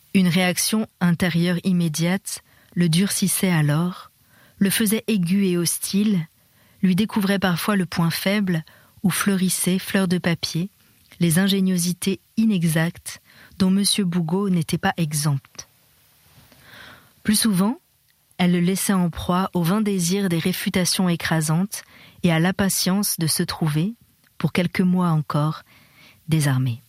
Une réaction intérieure immédiate le durcissait alors, le faisait aigu et hostile, lui découvrait parfois le point faible où fleurissaient, fleurs de papier, les ingéniosités inexactes dont M. Bougot n'était pas exempt. Plus souvent, elle le laissait en proie au vain désir des réfutations écrasantes et à l'impatience de se trouver, pour quelques mois encore, désarmé.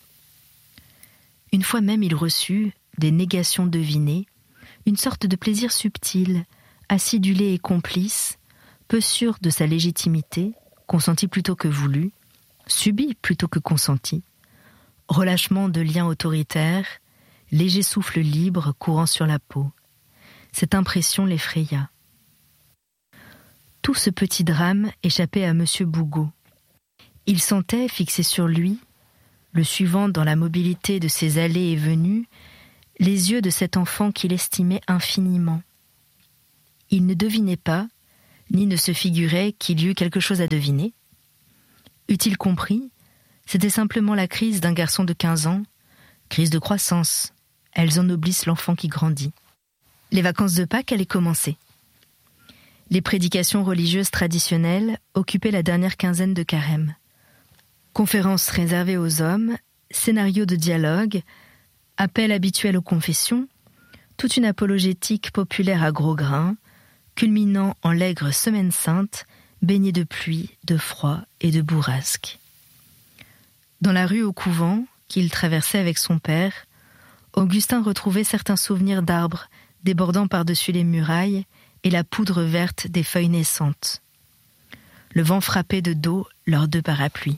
Une fois même il reçut, des négations devinées, une sorte de plaisir subtil, acidulé et complice, peu sûr de sa légitimité, consenti plutôt que voulu, subi plutôt que consenti, relâchement de liens autoritaires, léger souffle libre courant sur la peau. Cette impression l'effraya. Tout ce petit drame échappait à M. Bougot. Il sentait, fixé sur lui, le suivant dans la mobilité de ses allées et venues, les yeux de cet enfant qu'il estimait infiniment. Il ne devinait pas, ni ne se figurait qu'il y eût quelque chose à deviner. Eût-il compris, c'était simplement la crise d'un garçon de 15 ans, crise de croissance. Elles ennoblissent l'enfant qui grandit. Les vacances de Pâques allaient commencer. Les prédications religieuses traditionnelles occupaient la dernière quinzaine de carême. Conférences réservées aux hommes, scénarios de dialogue, appels habituels aux confessions, toute une apologétique populaire à gros grains, culminant en l'aigre semaine sainte, baignée de pluie, de froid et de bourrasque. Dans la rue au couvent, qu'il traversait avec son père, Augustin retrouvait certains souvenirs d'arbres débordant par-dessus les murailles et la poudre verte des feuilles naissantes. Le vent frappait de dos leurs deux parapluies.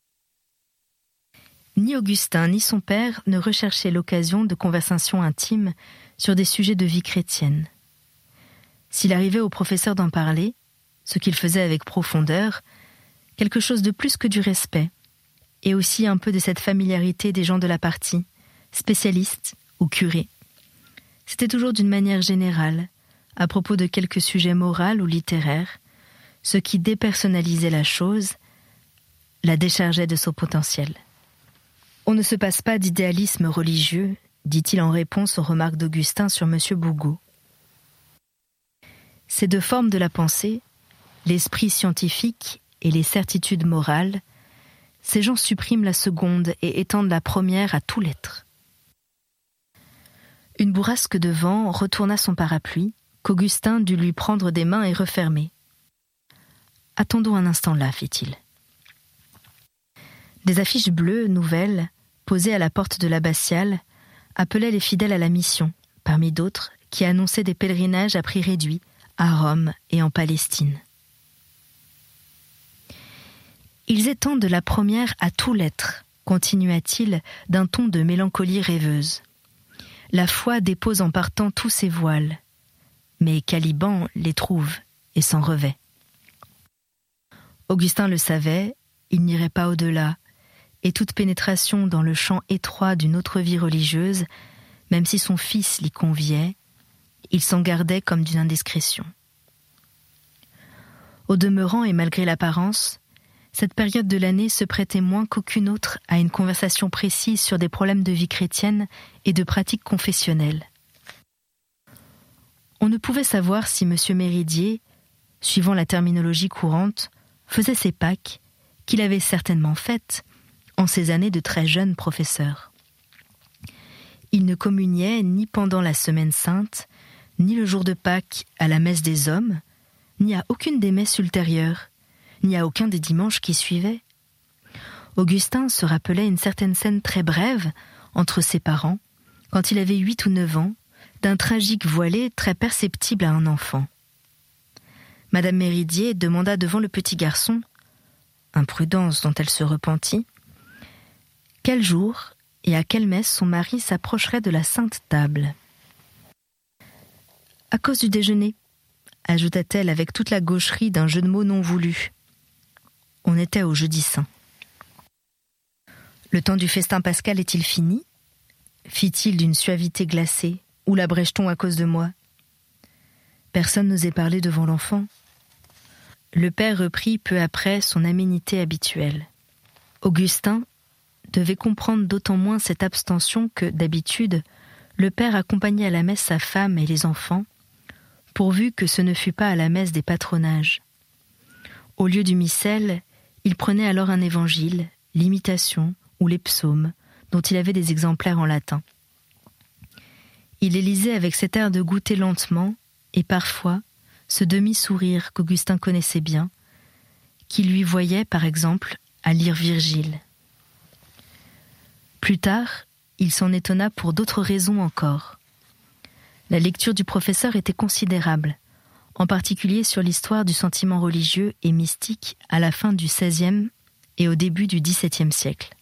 Ni Augustin ni son père ne recherchaient l'occasion de conversations intimes sur des sujets de vie chrétienne. S'il arrivait au professeur d'en parler, ce qu'il faisait avec profondeur, quelque chose de plus que du respect, et aussi un peu de cette familiarité des gens de la partie, spécialistes ou curés. C'était toujours d'une manière générale, à propos de quelques sujets moraux ou littéraires, ce qui dépersonnalisait la chose, la déchargeait de son potentiel. On ne se passe pas d'idéalisme religieux, dit-il en réponse aux remarques d'Augustin sur M. Bougot. Ces deux formes de la pensée, l'esprit scientifique et les certitudes morales, ces gens suppriment la seconde et étendent la première à tout l'être. Une bourrasque de vent retourna son parapluie, qu'Augustin dut lui prendre des mains et refermer. « Attendons un instant là, fit-il. » Des affiches bleues, nouvelles, posées à la porte de l'abbatiale, appelaient les fidèles à la mission, parmi d'autres, qui annonçaient des pèlerinages à prix réduit, à Rome et en Palestine. Ils étendent la première à tout l'être, continua-t-il d'un ton de mélancolie rêveuse. La foi dépose en partant tous ses voiles, mais Caliban les trouve et s'en revêt. Augustin le savait, il n'irait pas au-delà, et toute pénétration dans le champ étroit d'une autre vie religieuse, même si son fils l'y conviait, il s'en gardait comme d'une indiscrétion. Au demeurant et malgré l'apparence, cette période de l'année se prêtait moins qu'aucune autre à une conversation précise sur des problèmes de vie chrétienne et de pratiques confessionnelles. On ne pouvait savoir si M. Méridier, suivant la terminologie courante, faisait ses Pâques, qu'il avait certainement faites, en ces années de très jeune professeur. Il ne communiait ni pendant la Semaine Sainte, ni le jour de Pâques à la messe des hommes, ni à aucune des messes ultérieures, ni à aucun des dimanches qui suivaient. Augustin se rappelait une certaine scène très brève entre ses parents, quand il avait 8 ou 9 ans, d'un tragique voilé très perceptible à un enfant. Madame Méridier demanda devant le petit garçon, imprudence dont elle se repentit, quel jour et à quelle messe son mari s'approcherait de la Sainte Table. « À cause du déjeuner », ajouta-t-elle avec toute la gaucherie d'un jeu de mots non voulu. On était au jeudi saint. « Le temps du festin pascal est-il fini ?» fit-il d'une suavité glacée. « Ou l'abrège-t-on à cause de moi ?» Personne n'osait parler devant l'enfant. Le père reprit peu après son aménité habituelle. Augustin devait comprendre d'autant moins cette abstention que, d'habitude, le père accompagnait à la messe sa femme et les enfants, pourvu que ce ne fût pas à la messe des patronages. Au lieu du missel, il prenait alors un évangile, l'imitation ou les psaumes, dont il avait des exemplaires en latin. Il les lisait avec cet air de goûter lentement, et parfois ce demi-sourire qu'Augustin connaissait bien, qui lui voyait, par exemple, à lire Virgile. Plus tard, il s'en étonna pour d'autres raisons encore. La lecture du professeur était considérable, en particulier sur l'histoire du sentiment religieux et mystique à la fin du XVIe et au début du XVIIe siècle.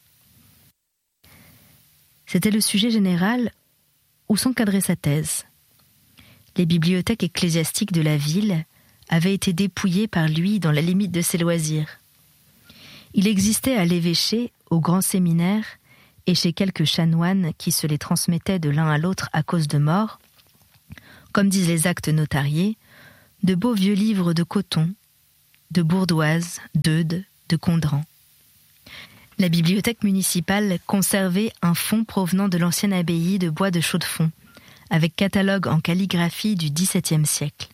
C'était le sujet général où s'encadrait sa thèse. Les bibliothèques ecclésiastiques de la ville avaient été dépouillées par lui dans la limite de ses loisirs. Il existait à l'évêché, au grand séminaire, et chez quelques chanoines qui se les transmettaient de l'un à l'autre à cause de mort, comme disent les actes notariés, de beaux vieux livres de coton, de Bourdoise, d'Eudes, de Condren. La bibliothèque municipale conservait un fonds provenant de l'ancienne abbaye de Bois de Chaux-de-Fonds, avec catalogue en calligraphie du XVIIe siècle.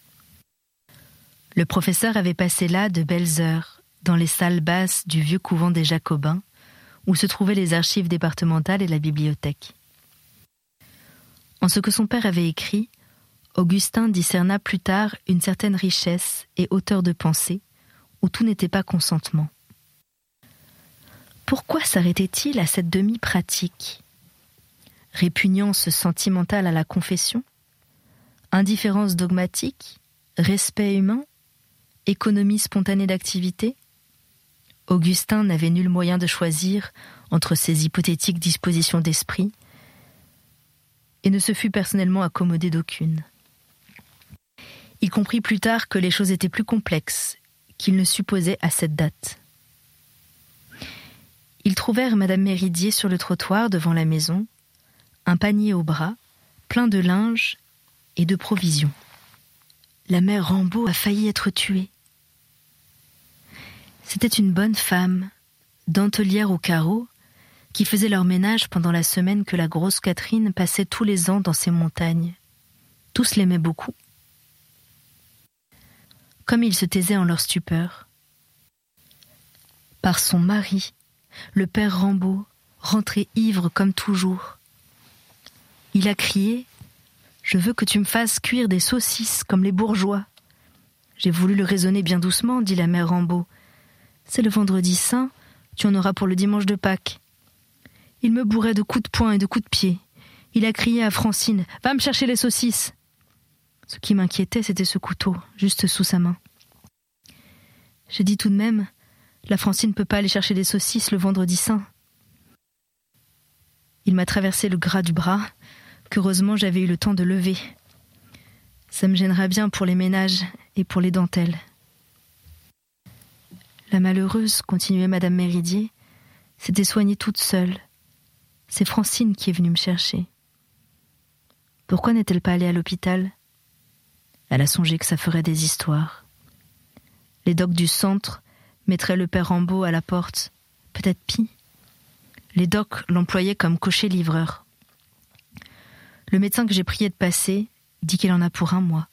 Le professeur avait passé là de belles heures, dans les salles basses du vieux couvent des Jacobins, où se trouvaient les archives départementales et la bibliothèque. En ce que son père avait écrit, Augustin discerna plus tard une certaine richesse et hauteur de pensée, où tout n'était pas consentement. Pourquoi s'arrêtait-il à cette demi-pratique ? Répugnance sentimentale à la confession ? Indifférence dogmatique ? Respect humain ? Économie spontanée d'activité ? Augustin n'avait nul moyen de choisir entre ces hypothétiques dispositions d'esprit et ne se fut personnellement accommodé d'aucune. Il comprit plus tard que les choses étaient plus complexes qu'il ne supposait à cette date. Ils trouvèrent Madame Méridier sur le trottoir devant la maison, un panier au bras, plein de linge et de provisions. La mère Rambaud a failli être tuée. C'était une bonne femme, dentelière au carreau, qui faisait leur ménage pendant la semaine que la grosse Catherine passait tous les ans dans ces montagnes. Tous l'aimaient beaucoup. Comme ils se taisaient en leur stupeur. Par son mari, le père Rambaud, rentré ivre comme toujours. Il a crié « Je veux que tu me fasses cuire des saucisses comme les bourgeois. » J'ai voulu le raisonner bien doucement, dit la mère Rambaud. C'est le vendredi saint, tu en auras pour le dimanche de Pâques. Il me bourrait de coups de poing et de coups de pied. Il a crié à Francine « Va me chercher les saucisses !» Ce qui m'inquiétait, c'était ce couteau, juste sous sa main. J'ai dit tout de même « La Francine ne peut pas aller chercher des saucisses le vendredi saint. » Il m'a traversé le gras du bras, qu'heureusement j'avais eu le temps de lever. Ça me gênera bien pour les ménages et pour les dentelles. La malheureuse, continuait Madame Méridier, s'était soignée toute seule. C'est Francine qui est venue me chercher. Pourquoi n'est-elle pas allée à l'hôpital ? Elle a songé que ça ferait des histoires. Les docs du centre mettraient le père Rambaud à la porte. Peut-être pis. Les docs l'employaient comme cocher-livreur. Le médecin que j'ai prié de passer dit qu'il en a pour 1 mois.